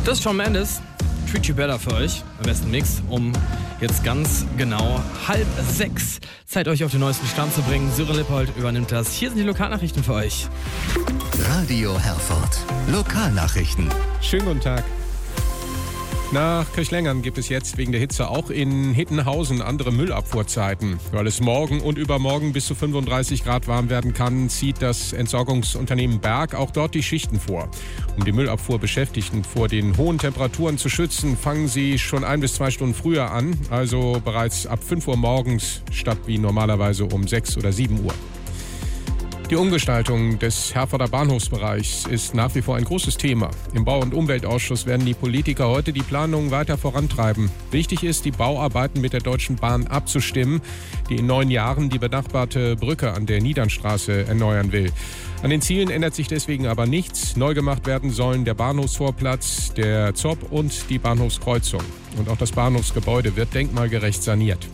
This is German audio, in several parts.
Das ist Shawn Mendes. Treat You Better für euch. Am besten Mix, um jetzt ganz genau 5:30 Zeit, euch auf den neuesten Stand zu bringen. Sören Lippold übernimmt das. Hier sind die Lokalnachrichten für euch. Radio Herford. Lokalnachrichten. Schönen guten Tag. Nach Kirchlengern gibt es jetzt wegen der Hitze auch in Hittenhausen andere Müllabfuhrzeiten. Weil es morgen und übermorgen bis zu 35 Grad warm werden kann, zieht das Entsorgungsunternehmen Berg auch dort die Schichten vor. Um die Müllabfuhrbeschäftigten vor den hohen Temperaturen zu schützen, fangen sie schon 1 bis 2 Stunden früher an, also bereits ab 5 Uhr morgens statt wie normalerweise um 6 oder 7 Uhr. Die Umgestaltung des Herforder Bahnhofsbereichs ist nach wie vor ein großes Thema. Im Bau- und Umweltausschuss werden die Politiker heute die Planungen weiter vorantreiben. Wichtig ist, die Bauarbeiten mit der Deutschen Bahn abzustimmen, die in 9 Jahren die benachbarte Brücke an der Niedernstraße erneuern will. An den Zielen ändert sich deswegen aber nichts. Neu gemacht werden sollen der Bahnhofsvorplatz, der ZOB und die Bahnhofskreuzung. Und auch das Bahnhofsgebäude wird denkmalgerecht saniert.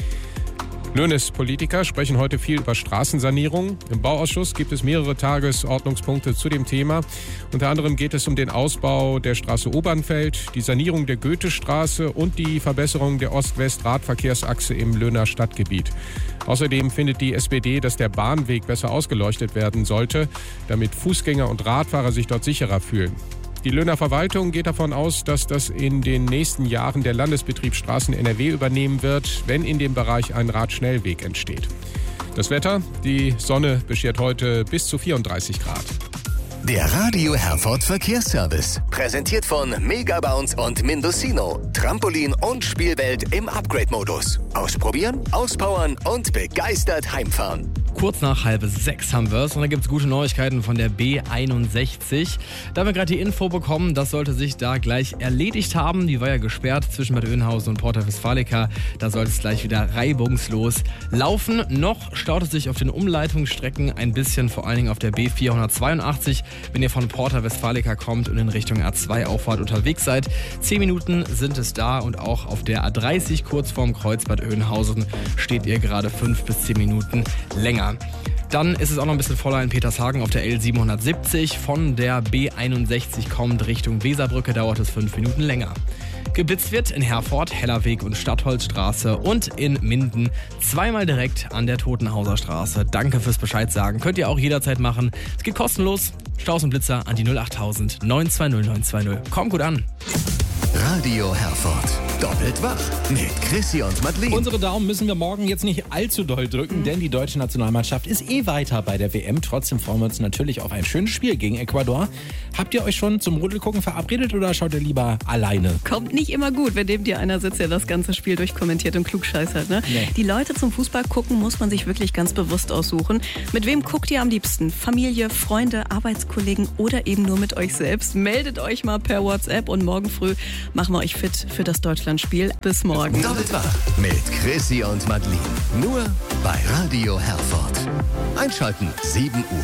Löhnes-Politiker sprechen heute viel über Straßensanierung. Im Bauausschuss gibt es mehrere Tagesordnungspunkte zu dem Thema. Unter anderem geht es um den Ausbau der Straße Obernfeld, die Sanierung der Goethestraße und die Verbesserung der Ost-West-Radverkehrsachse im Löhner Stadtgebiet. Außerdem findet die SPD, dass der Bahnweg besser ausgeleuchtet werden sollte, damit Fußgänger und Radfahrer sich dort sicherer fühlen. Die Löhner Verwaltung geht davon aus, dass das in den nächsten Jahren der Landesbetrieb Straßen NRW übernehmen wird, wenn in dem Bereich ein Radschnellweg entsteht. Das Wetter: Die Sonne beschert heute bis zu 34 Grad. Der Radio Herford Verkehrsservice. Präsentiert von Megabounce und Mindocino. Trampolin und Spielwelt im Upgrade-Modus. Ausprobieren, auspowern und begeistert heimfahren. Kurz nach 5:30 haben wir es und da gibt es gute Neuigkeiten von der B61. Da haben wir gerade die Info bekommen, das sollte sich da gleich erledigt haben. Die war ja gesperrt zwischen Bad Oeynhausen und Porta Westfalica. Da sollte es gleich wieder reibungslos laufen. Noch staut es sich auf den Umleitungsstrecken ein bisschen, vor allen Dingen auf der B482. Wenn ihr von Porta Westfalica kommt und in Richtung A2 Auffahrt unterwegs seid. 10 Minuten sind es da und auch auf der A30 kurz vorm Kreuz Bad Oeynhausen steht ihr gerade 5 bis 10 Minuten länger. Dann ist es auch noch ein bisschen voller in Petershagen auf der L770. Von der B61 kommt Richtung Weserbrücke, dauert es 5 Minuten länger. Geblitzt wird in Herford, Hellerweg und Stadtholzstraße und in Minden zweimal direkt an der Totenhauser Straße. Danke fürs Bescheid sagen. Könnt ihr auch jederzeit machen. Es geht kostenlos. Staus und Blitzer an die 08000 920 920. Kommt gut an. Radio Herford. Doppelt wach mit Chrissy und Madeleine. Unsere Daumen müssen wir morgen jetzt nicht allzu doll drücken, denn die deutsche Nationalmannschaft ist weiter bei der WM. Trotzdem freuen wir uns natürlich auf ein schönes Spiel gegen Ecuador. Habt ihr euch schon zum Rudelgucken verabredet oder schaut ihr lieber alleine? Kommt nicht immer gut, wenn neben dir einer sitzt, der das ganze Spiel durchkommentiert und klugscheißert, ne? Nee. Die Leute zum Fußball gucken muss man sich wirklich ganz bewusst aussuchen. Mit wem guckt ihr am liebsten? Familie, Freunde, Arbeitskollegen oder eben nur mit euch selbst? Meldet euch mal per WhatsApp und morgen früh machen wir euch fit für das Deutschlandspiel. Bis morgen. Doppelt wach mit Chrissy und Madeleine. Nur bei Radio Herford. Einschalten 7 Uhr.